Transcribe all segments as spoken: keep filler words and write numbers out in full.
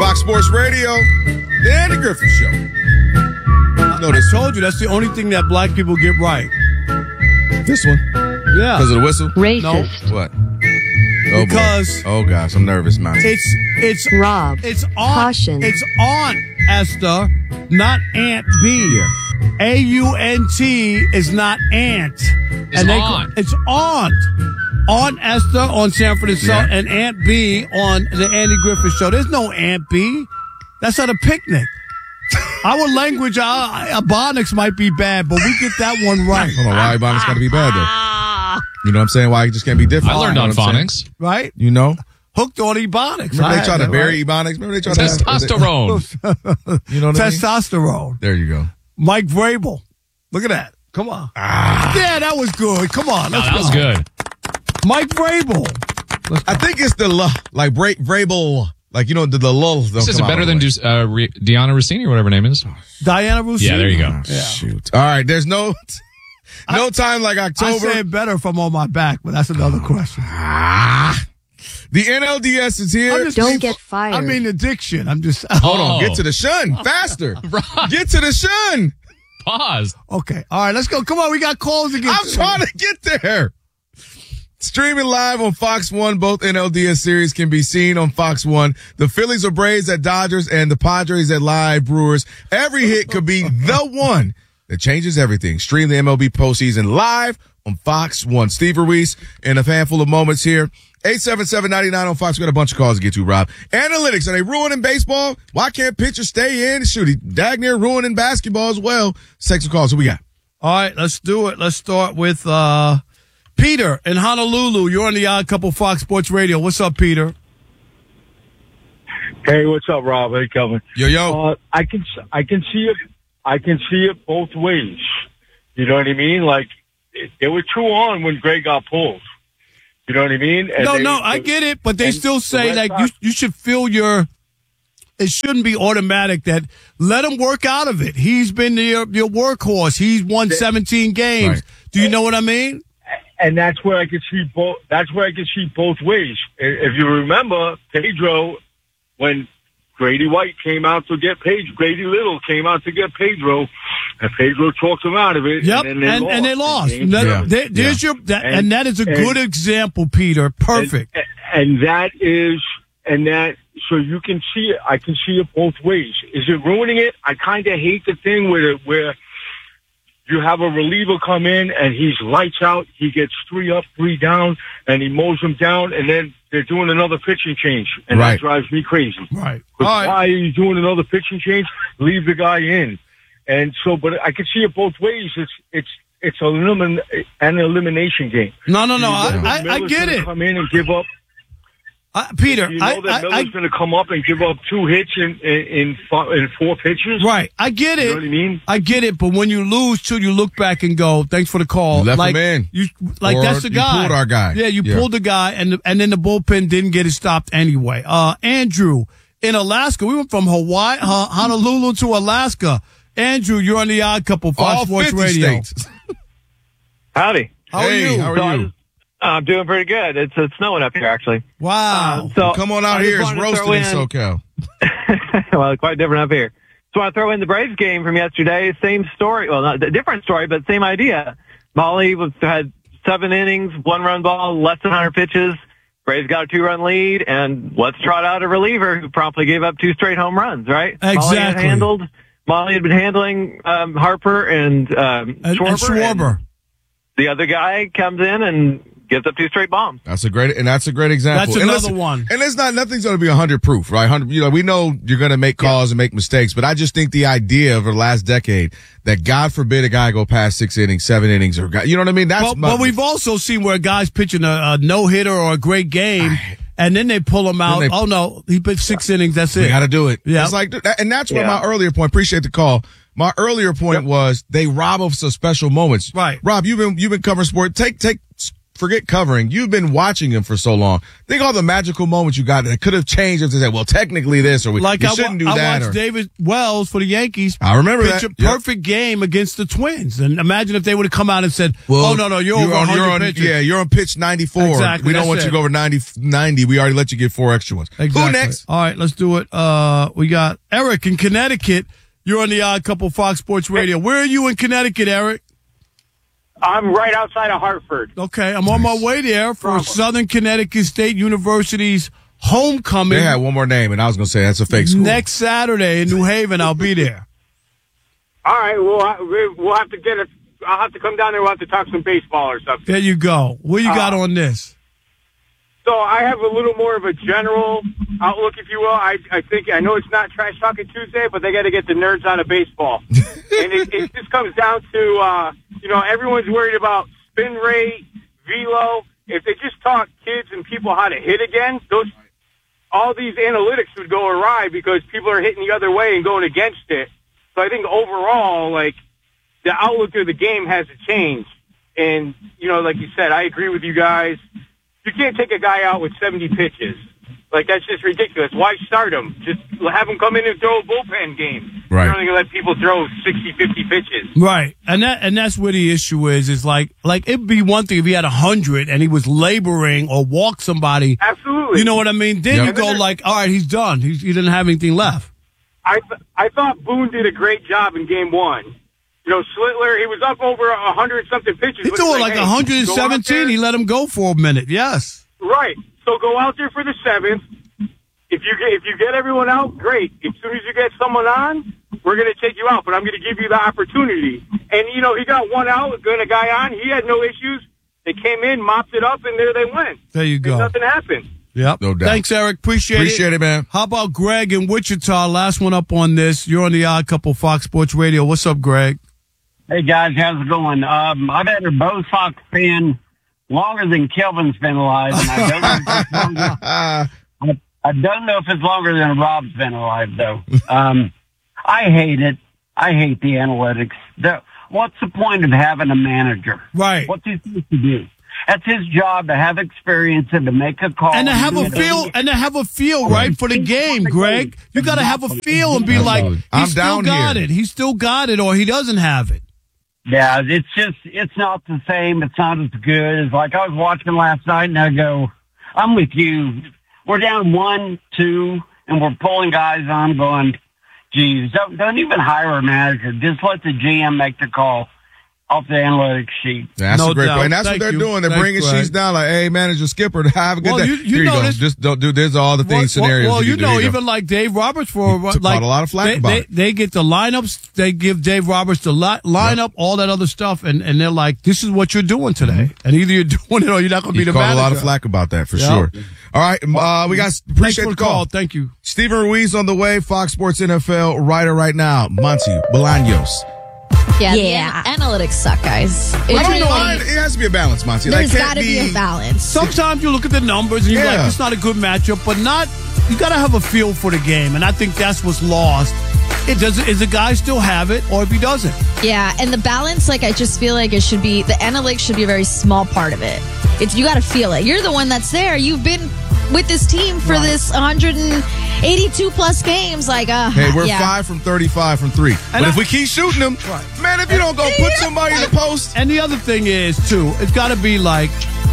Fox Sports Radio, the Andy Griffith Show. No, I told you that's the only thing that black people get right. This one? Yeah. Because of the whistle? Racist. No. What? Oh, because boy. Oh gosh, I'm nervous, man. It's it's Rob. It's on. Caution. It's Aunt Esther, not Aunt B. Yeah. A U N T is not Aunt. It's and they, Aunt. It's Aunt. Aunt Esther on Sanford and Son, Yeah. and Aunt B on the Andy Griffith Show. There's no Aunt B. That's at a picnic. Our language, our, our Ebonics might be bad, but we get that one right. I don't know why Ebonics got to be bad, though. You know what I'm saying? Why it just can't be different. I learned You know on what I'm saying? phonics. Right? You know? Hooked on Ebonics. Remember I they had tried to that bury right. Ebonics? Remember they tried to Testosterone. You know what I mean? Testosterone. There you go. Mike Vrabel. Look at that. Come on. Ah. Yeah, that was good. Come on. No, Let's that go. was good. Mike Vrabel. I think it's the l- like Bra- Vrabel, like you know the the lulls. This is better than just. Du- uh, Re- Deanna Rossini or whatever her name is. Diana Rousseau. Yeah, there you go. Oh, shoot. All right, there's no no time like I October. say it better if I'm on my back, but that's another question. Ah. The N L D S is here. I'm just Don't being- get fired. I mean addiction. I'm just Hold Oh. on, get to the shun faster. Right. Get to the shun. Pause. okay. All right, let's go. Come on, we got calls to get I'm to. trying to get there. Streaming live on Fox One, both N L D S series can be seen on Fox One. The Phillies or Braves at Dodgers and the Padres at Live Brewers. Every hit could be the one that changes everything. Stream the M L B postseason live on Fox One. Steve Ruiz in a handful of moments here. eight seven seven, nine nine on Fox. We got a bunch of calls to get to, Rob. Analytics, are they ruining baseball? Why can't pitchers stay in? Shoot, he dag near ruining basketball as well. Take some calls. Who we got? All right, let's do it. Let's start with uh, Peter in Honolulu. You're on the Odd Couple Fox Sports Radio. What's up, Peter? Hey, what's up, Rob? Hey, Kelvin. Yo, yo. Uh, I can I can see it. I can see it both ways. You know what I mean? Like it, they were two on when Gray got pulled. You know what I mean? And no, they, no, I they- get it, but they and still the say Red that you Sox- you should feel your. It shouldn't be automatic that let him work out of it. He's been your your workhorse. He's won seventeen games. Right. Do you know what I mean? and that's where I could see both. That's where I could see both ways. If you remember, Pedro, when Grady White came out to get Pedro, Grady Little came out to get Pedro, and Pedro talked him out of it. Yep, and, then they and, lost. and they lost. The game That- Yeah. there- there's your that, and, And- that is a and- good example, Peter. Perfect. And, and that is, and that, so you can see it. I can see it both ways. Is it ruining it? I kind of hate the thing where where you have a reliever come in and he's lights out. He gets three up, three down, and he mows them down, and then they're doing another pitching change, and Right. that drives me crazy. Right. 'Cause All right. why are you doing another pitching change? Leave the guy in. And so, but I can see it both ways. It's it's it's a elimin, an elimination game. No, no, no. You know I, that I, I Miller's get gonna it, Come in and give up. I, Peter. You know I, that I, Miller's I, going to come up and give up two hits in in in, four, in four pitches. right. I get it. You know what I mean? I get it. But when you lose, too, you look back and go, "Thanks for the call." You left like, him in. You like Or that's the you guy. pulled our guy. Yeah, you Yeah. pulled the guy, and the, and then the bullpen didn't get it stopped anyway. Uh, Andrew in Alaska. We went from Hawaii, uh, Honolulu to Alaska. Andrew, you're on the Odd Couple, Fox All Sports fifty Radio. states. Howdy. How hey, are you? how are So I you? just- I'm doing pretty good. It's it's snowing up here, actually. Wow. Uh, so Come on out I just here. It's wanted to roasted throw in in- SoCal. well, quite different up here. So I want to throw in the Braves game from yesterday. Same story. Well, not a different story, but same idea. Molly was, had seven innings, one run ball, less than one hundred pitches. Braves got a two run lead, and let's trot out a reliever who promptly gave up two straight home runs. Right? Molly had Exactly. handled. Molly had been handling um, Harper and um, And, Schwarber. and Schwarber. and the other guy comes in and gives up two straight bombs. That's a great, and that's a great example. That's And another listen, one. And it's not, nothing's going to be a hundred proof, right? Hundred, you know, we know you're going to make calls and make mistakes, but I just think the idea of the last decade that God forbid a guy go past six innings, seven innings, or you know what I mean? That's But, my, but we've also seen where a guy's pitching a, a no hitter or a great game, and then they pull him out. they- oh no, he pitched six innings. That's we it. got to do it. Yeah. It's like, and that's what Yeah. my earlier point. Appreciate the call. My earlier point was they rob us of special moments. Right. Rob, you've been you've been covering sport. Take take forget covering. You've been watching him for so long. Think all the magical moments you got that could have changed if they said, well, technically this, or we, like we I, shouldn't do I that. watched Or, David Wells for the Yankees. I remember pitch that. a Yep. perfect game against the Twins. And imagine if they would have come out and said, well, oh, no, no, you're, over on, one hundred you're on, pitches. yeah, you're on pitch ninety-four. Exactly, We don't that's want it. you to go over ninety, ninety. We already let you get four extra ones. Exactly. Who next? All right, let's do it. Uh, we got Eric in Connecticut. You're on the Odd Couple Fox Sports Radio. Where are you in Connecticut, Eric? I'm right outside of Hartford. Okay, I'm on my way there for Southern Connecticut State University's homecoming. They had one more name, and I was going to say that's a fake school. Next Saturday in New Haven. I'll be there. All right, well, we- we'll have to get it. I'll have to come down there. We'll have to talk some baseball or something. There you go. What you got Uh, on this? So I have a little more of a general outlook, if you will. I, I think, I know it's not Trash Talking Tuesday, but they got to get the nerds out of baseball. And it, it just comes down to, uh, you know, everyone's worried about spin rate, velo. If they just taught kids and people how to hit again, those all these analytics would go awry because people are hitting the other way and going against it. So I think overall, like, the outlook of the game has to change. And, you know, like you said, I agree with you guys. You can't take a guy out with seventy pitches. Like, that's just ridiculous. Why start him? Just have him come in and throw a bullpen game. Right. You're only going to let people throw sixty, fifty pitches. Right, and that and that's where the issue is. Is like like it'd be one thing if he had a hundred and he was laboring or walked somebody. Absolutely. You know what I mean? Then Yep. you go like, all right, he's done. He's, he didn't have anything left. I th- I thought Boone did a great job in game one. You know, Schlittler, he was up over a hundred something pitches. He but threw it's it like hey, one hundred go out seventeen. there. He let him go for a minute. Yes. Right. So go out there for the seventh. If you get if you get everyone out, great. As soon as you get someone on, we're going to take you out. But I'm going to give you the opportunity. And you know, he got one out, got a guy on. He had no issues. They came in, mopped it up, and there they went. There you And go. nothing happened. Yep. No doubt. Thanks, Eric. Appreciate, Appreciate it, man. How about Greg in Wichita? Last one up on this. You're on the Odd Couple Fox Sports Radio. What's up, Greg? Hey guys, how's it going? Um, I've had a Bo Sox fan longer than Kelvin's been alive, and I don't know if it's longer. I, I don't know if it's longer than Rob's been alive, though. Um, I hate it. I hate the analytics. The, what's the point of having a manager? Right. What's he supposed to do? That's his job, to have experience and to make a call. And to have a do it. feel, and to have a feel, right, for the game, Greg. You got to have a feel and be like, Absolutely. he I'm still down got here. it. He still got it, or he doesn't have it. Yeah, it's just, it's not the same. It's not as good as, like, I was watching last night and I go, I'm with you. We're down one, two, and we're pulling guys on going, geez, don't, don't even hire a manager. Just let the G M make the call off the analytics sheet. That's No a great doubt. point. And that's Thank what they're you. doing. They're Thanks, bringing Greg. sheets down like, hey, manager, skipper, have a good Well, day. you- you Here you notice- go. Just don't do this. All the things, Well, scenarios. Well, you you do. know, Here you go. even like Dave Roberts for He took like out a lot of flack they, about they, it. they get the lineups, they give Dave Roberts the li- lineup, all that other stuff, and, and they're like, "This is what you're doing today," and either you're doing it or you're not going to be He the caught manager. a lot of flack about that for Yeah. sure. All right, uh, we got Thanks appreciate for the the call. Thank you. Stephen Ruiz on the way. Fox Sports N F L writer right now. Monty Bolaños. Yeah, Yeah. the an- analytics suck, guys. It I don't really- know why. It has to be a balance, Monty. Like, There's can't got to be a balance. Sometimes you look at the numbers and you're Yeah. like, "It's not a good matchup," but not. You got to have a feel for the game, and I think that's what's lost. It does. Is the guy still have it, or if he doesn't? Yeah, and the balance, like, I just feel like it should be, the analytics should be a very small part of it. It's, you got to feel it. You're the one that's there. You've been with this team for this one hundred eighty-two plus games. Like, uh, Hey, we're yeah. five from thirty-five from three. But I- if we keep shooting them, man, if you don't go put somebody in the post. And the other thing is too, it's got to be like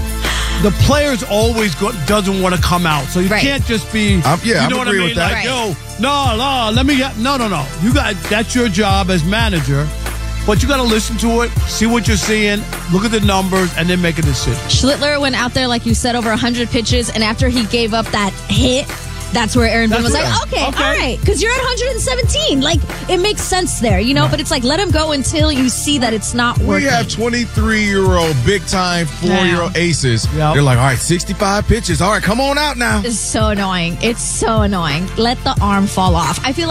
the players always go, doesn't want to come out, so you Right. can't just be. Um, yeah, you I'm know what I agree mean? with that. Like, yo, no, no, let me get no, no, no. You got that's your job as manager, but you got to listen to it, see what you're seeing, look at the numbers, and then make a decision. Schlittler went out there, like you said, over one hundred pitches, and after he gave up that hit, that's where Aaron Boone was That's like, right. okay, Okay. all right, because you're at one hundred seventeen. Like, it makes sense there, you know? But it's like, let him go until you see that it's not We working. have twenty-three-year-old, big-time, four-year-old aces. Yep. They're like, all right, sixty-five pitches. All right, come on out now. It's so annoying. It's so annoying. Let the arm fall off. I feel like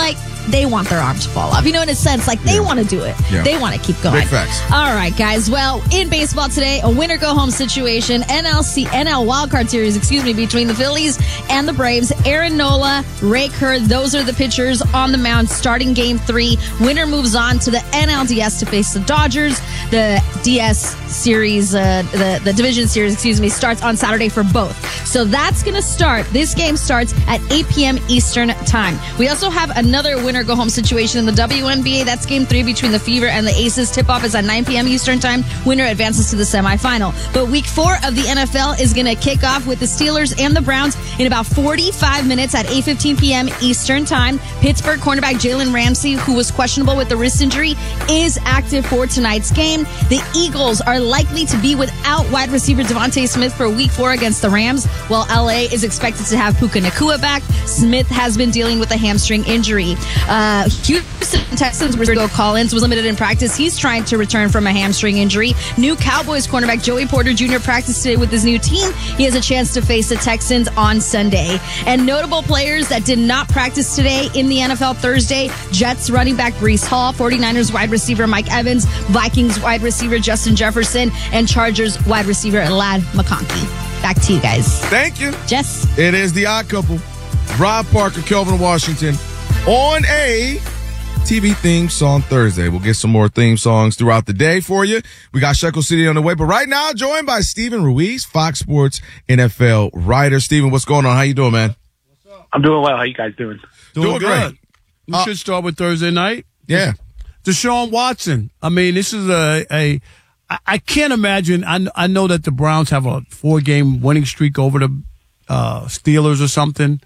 they want their arm to fall off. You know, in a sense, like they Yeah. want to do it. Yeah. They want to keep going. Big facts. All right, guys. Well, in baseball today, a winner go home situation. N L C N L wildcard series, excuse me, between the Phillies and the Braves. Aaron Nola, Ray Kerr, those are the pitchers on the mound starting game three. Winner moves on to the N L D S to face the Dodgers. The D S series, uh, the, the division series, excuse me, starts on Saturday for both. So that's going to start. This game starts at eight p.m. Eastern time. We also have another winner go home situation in the W N B A. That's game three between the Fever and the Aces. Tip-off is at nine p.m. Eastern time. Winner advances to the semifinal. But week four of the N F L is going to kick off with the Steelers and the Browns in about forty-five minutes at eight fifteen p.m. Eastern time. Pittsburgh cornerback Jalen Ramsey, who was questionable with the wrist injury, is active for tonight's game. The Eagles are likely to be without wide receiver Devontae Smith for week four against the Rams, while L A is expected to have Puka Nacua back. Smith has been dealing with a hamstring injury. Uh, Houston Texans Rodrigo Collins was limited in practice. He's trying to return from a hamstring injury. New Cowboys cornerback Joey Porter Junior practiced today with his new team. He has a chance to face the Texans on Sunday. And notable players that did not practice today in the N F L Thursday: Jets running back Breece Hall, 49ers wide receiver Mike Evans, Vikings wide receiver Justin Jefferson, and Chargers wide receiver Ladd McConkey. Back to you guys. Thank you. Jess. It is the Odd Couple. Rob Parker, Kelvin Washington on a T V theme song Thursday. We'll get some more theme songs throughout the day for you. We got Shekel City on the way, but right now joined by Steven Ruiz, Fox Sports N F L writer. Steven, what's going on? How you doing, man? I'm doing well. How you guys doing? Doing, Doing good. great. We Uh, should start with Thursday night. Yeah. Deshaun Watson. I mean, this is a, a I, I can't imagine. I, I know that the Browns have a four game winning streak over the uh, Steelers or something.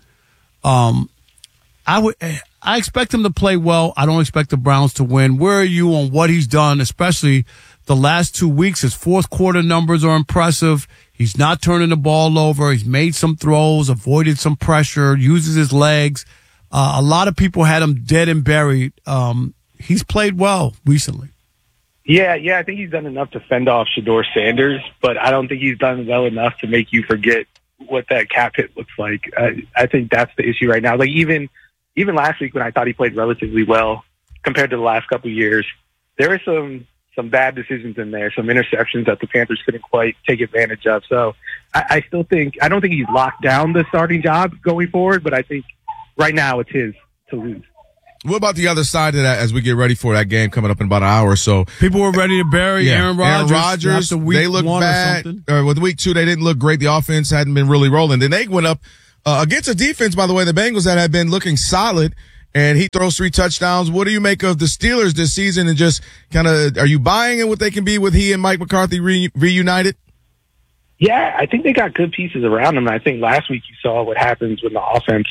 Um, I would, I expect him to play well. I don't expect the Browns to win. Where are you on what he's done, especially the last two weeks? His fourth quarter numbers are impressive. He's not turning the ball over. He's made some throws, avoided some pressure, uses his legs. Uh, a lot of people had him dead and buried. Um, he's played well recently. Yeah, yeah, I think he's done enough to fend off Shedeur Sanders, but I don't think he's done well enough to make you forget what that cap hit looks like. I, I think that's the issue right now. Like even even last week when I thought he played relatively well compared to the last couple of years, there were some some bad decisions in there, some interceptions that the Panthers couldn't quite take advantage of. So I, I still think I don't think he's locked down the starting job going forward, but I think right now it's his to lose. What about the other side of that as we get ready for that game coming up in about an hour or so? People were ready to bury Yeah. Aaron Rodgers. Aaron Rodgers, after week they look one bad. Or something. Or with week two, they didn't look great. The offense hadn't been really rolling. Then they went up uh, against a defense, by the way, the Bengals that had been looking solid, and he throws three touchdowns. What do you make of the Steelers this season? And just kind of, are you buying in what they can be with he and Mike McCarthy re- reunited? Yeah, I think they got good pieces around him. I think last week you saw what happens when the offense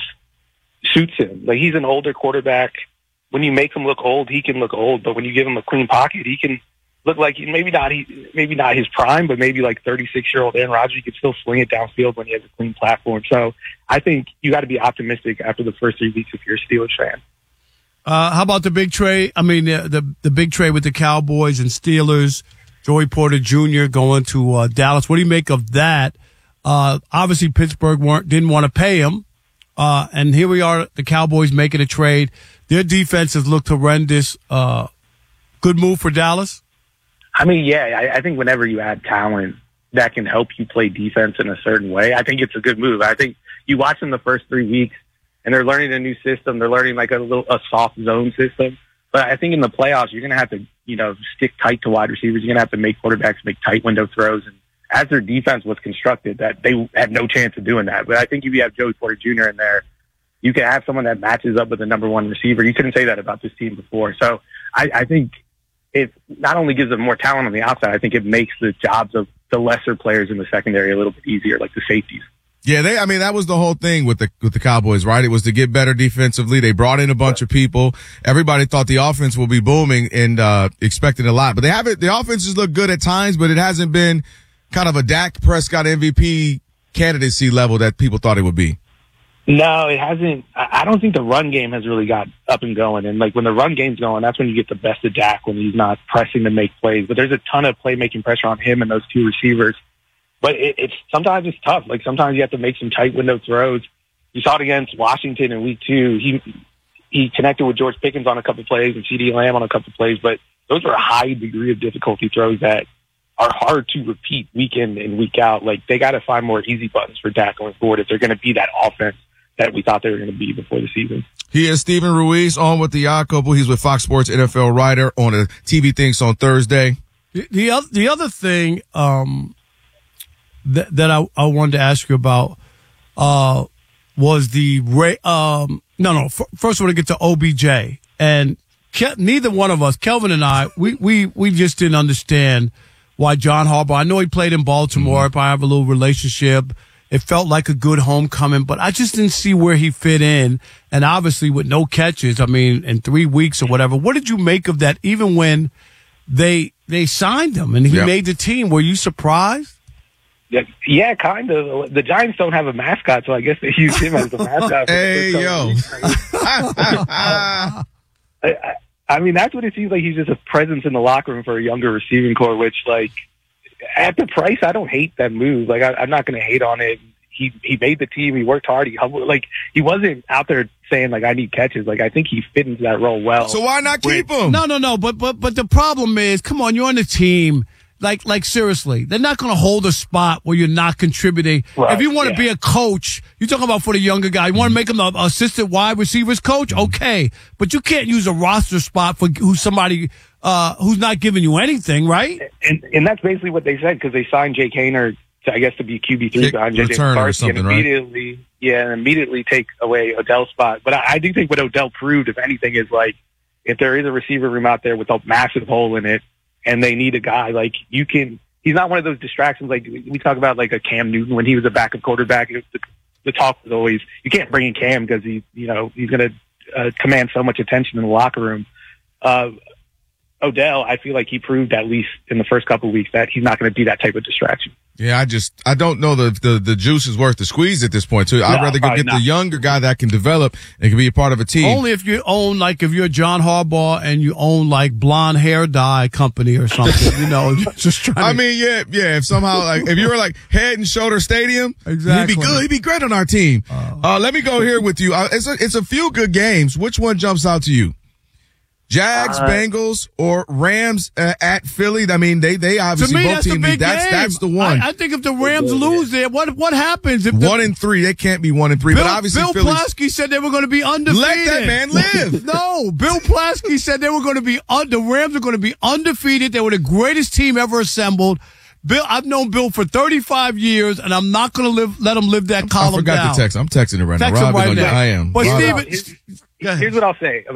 suits him. Like he's an older quarterback. When you make him look old, he can look old. But when you give him a clean pocket, he can look like maybe not he maybe not his prime, but maybe like thirty-six year old Aaron Rodgers. He can still sling it downfield when he has a clean platform. So I think you got to be optimistic after the first three weeks if you're a Steelers fan. Uh, how about the big trade? I mean, the, the the big trade with the Cowboys and Steelers. Joey Porter Junior going to uh, Dallas. What do you make of that? Uh, obviously, Pittsburgh weren't didn't want to pay him, uh, and here we are, the Cowboys making a trade. Their defense has looked horrendous. Uh, good move for Dallas. I mean, yeah, I, I think whenever you add talent that can help you play defense in a certain way, I think it's a good move. I think you watch them the first three weeks, and they're learning a new system. They're learning like a little a soft zone system. But I think in the playoffs, you're going to have to, you know, stick tight to wide receivers. You're going to have to make quarterbacks make tight window throws. And as their defense was constructed, that they had no chance of doing that. But I think if you have Joey Porter Junior in there, you can have someone that matches up with the number one receiver. You couldn't say that about this team before. So I, I think it not only gives them more talent on the outside, I think it makes the jobs of the lesser players in the secondary a little bit easier, like the safeties. Yeah, they, I mean, that was the whole thing with the, with the Cowboys, right? It was to get better defensively. They brought in a bunch of people. Everybody thought the offense will be booming and, uh, expected a lot, but they haven't, the offenses look good at times, but it hasn't been kind of a Dak Prescott M V P candidacy level that people thought it would be. No, it hasn't. I don't think the run game has really got up and going. And like when the run game's going, that's when you get the best of Dak, when he's not pressing to make plays. But there's a ton of playmaking pressure on him and those two receivers. But it, it's sometimes it's tough. Like sometimes you have to make some tight window throws. You saw it against Washington in week two. He he connected with George Pickens on a couple plays and CeeDee Lamb on a couple plays, but those are a high degree of difficulty throws that are hard to repeat week in and week out. Like, they got to find more easy buttons for Dak going forward if they're going to be that offense that we thought they were going to be before the season. He is Stephen Ruiz on with the Odd Couple. He's with Fox Sports N F L writer on the T V Thinks on Thursday. The, the other the other thing um, that that I, I wanted to ask you about uh, was the um no no f- first I want to get to O B J, and Ke- neither one of us, Kelvin and I, we we we just didn't understand why John Harbaugh. I know he played in Baltimore, mm-hmm. but I have a little relationship. It felt like a good homecoming, but I just didn't see where he fit in. And obviously with no catches, I mean, in three weeks or whatever. What did you make of that? Even when they they signed him and he yep. made the team, were you surprised? Yeah, yeah, kind of. The Giants don't have a mascot, so I guess they use him as the mascot. Hey, yo. uh, I, I mean, that's what it seems like. He's just a presence in the locker room for a younger receiving core, which, like, at the price, I don't hate that move. Like, I, I'm not going to hate on it. He he made the team. He worked hard. He humbled, like, he wasn't out there saying, like, I need catches. Like, I think he fit into that role well. So why not keep him? No, no, no. But but but the problem is, come on, you're on the team. Like, like seriously, they're not going to hold a spot where you're not contributing. Right, if you want to yeah. be a coach, you're talking about for the younger guy. You want to make him the assistant wide receivers coach? Okay. But you can't use a roster spot for who's somebody uh, who's not giving you anything, right? And and that's basically what they said, because they signed Jake Haener, to, I guess, to be Q B three behind J J McCarthy, and immediately, right? yeah, and immediately take away Odell's spot. But I, I do think what Odell proved, if anything, is like, if there is a receiver room out there with a massive hole in it, and they need a guy, like, you can, he's not one of those distractions. Like, we talk about, like, a Cam Newton when he was a backup quarterback. It, the, the talk was always, you can't bring in Cam because he, you know, he's going to uh, command so much attention in the locker room. Uh, Odell, I feel like he proved, at least in the first couple of weeks, that he's not going to be that type of distraction. Yeah, I just, I don't know the, the, the juice is worth the squeeze at this point, too. I'd no, rather go get not. the younger guy that can develop and can be a part of a team. Only if you own, like, if you're John Harbaugh and you own, like, blonde hair dye company or something, you know, just trying to. I mean, yeah, yeah, if somehow, like, if you were like Head and Shoulder Stadium, exactly. he'd be good, he'd be great on our team. Uh, uh, let me go here with you. Uh, it's a, it's a few good games. Which one jumps out to you? Jags, uh, Bengals, or Rams uh, at Philly? I mean, they they obviously to me, both that's teams. A big that's game. that's the one. I, I think if the Rams lose there, what what happens? If the, one and three, they can't be one and three. Bill, but obviously, Bill Philly's, Plaschke said they were going to be undefeated. Let that man live. No, Bill Plaschke said they were going to be un- the Rams are going to be undefeated. They were the greatest team ever assembled. Bill, I've known Bill for thirty-five years, and I'm not going to live let him live that column I forgot down. to text. I'm texting it right text now. Rob right is on now. you. I am. But Rob, Steven, here's, here's what I'll say.